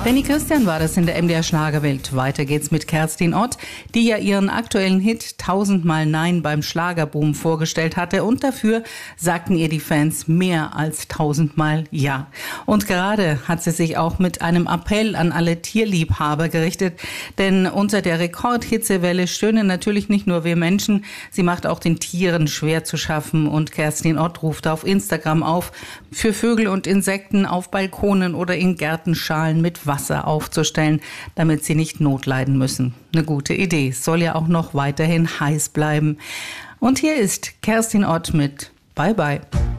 Danny Christian war das in der MDR Schlagerwelt. Weiter geht's mit Kerstin Ott, die ja ihren aktuellen Hit 1000-mal Nein beim Schlagerboom vorgestellt hatte. Und dafür sagten ihr die Fans mehr als 1000-mal Ja. Und gerade hat sie sich auch mit einem Appell an alle Tierliebhaber gerichtet. Denn unter der Rekordhitzewelle stöhnen natürlich nicht nur wir Menschen. Sie macht auch den Tieren schwer zu schaffen. Und Kerstin Ott ruft auf Instagram auf, für Vögel und Insekten auf Balkonen oder in Gärtenschalen mit Wasser aufzustellen, damit sie nicht notleiden müssen. Eine gute Idee. Soll ja auch noch weiterhin heiß bleiben. Und hier ist Kerstin Ott mit Bye Bye.